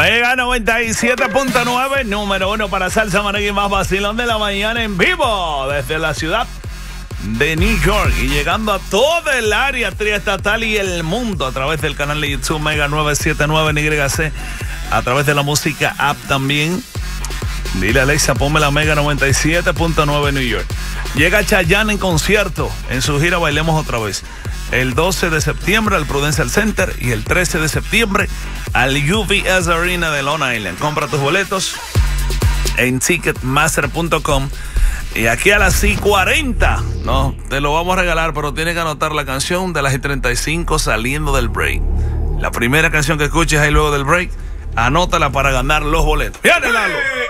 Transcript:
Mega 97.9, número 1 para Salsa Merengue más vacilón de la mañana en vivo desde la ciudad de New York y llegando a toda el área triestatal y el mundo a través del canal de YouTube Mega 979 NYC, a través de la música app también. Dile a Alexa, ponme la Mega 97.9 New York. Llega Chayanne en concierto en su gira Bailemos Otra Vez. El 12 de septiembre al Prudential Center y el 13 de septiembre al UBS Arena de Long Island. Compra tus boletos en ticketmaster.com. Y aquí a las 6:40, no, te lo vamos a regalar, pero tienes que anotar la canción de las 35 saliendo del break. La primera canción que escuches ahí luego del break, anótala para ganar los boletos. ¡Viene, Lalo!